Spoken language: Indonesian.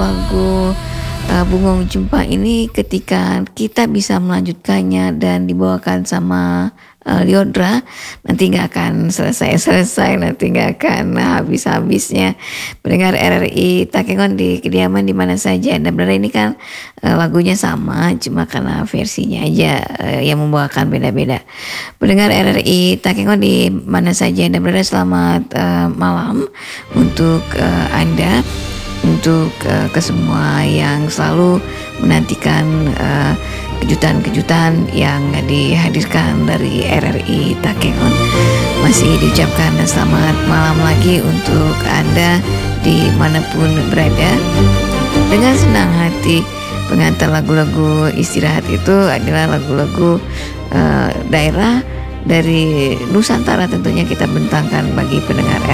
lagu Bunga Jumpa ini ketika kita bisa melanjutkannya dan dibawakan sama Lyodra, nanti nggak akan selesai, nanti nggak akan habis-habisnya. Pendengar RRI Takengon di kediaman di mana saja. Dan benar ini kan lagunya sama, cuma karena versinya aja yang membawakan beda-beda. Pendengar RRI Takengon di mana saja dan berada, selamat malam untuk Anda, untuk ke semua yang selalu menantikan kejutan-kejutan yang dihadirkan dari RRI Takengon. Masih diucapkan selamat malam lagi untuk Anda dimanapun berada. Dengan senang hati, pengantar lagu-lagu istirahat itu adalah lagu-lagu daerah dari Nusantara, tentunya kita bentangkan bagi pendengar